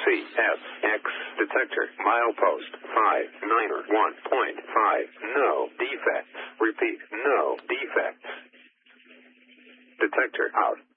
CSX detector milepost 591.5. No defects. Repeat, no defects. Detector out.